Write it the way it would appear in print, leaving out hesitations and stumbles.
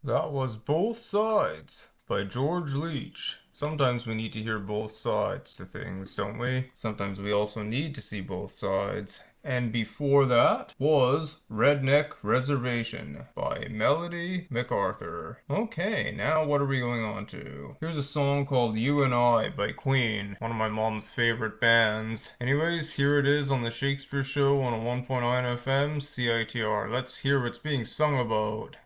That was Both Sides by George Leach. Sometimes we need to hear both sides to things, don't we? Sometimes we also need to see both sides. And before that was Redneck Reservation by Melody MacArthur. Okay, now what are we going on to? Here's a song called You and I by Queen, one of my mom's favorite bands. Anyways, here it is on the Shakespeare Show on a 1.9 FM CITR. Let's hear what's being sung about.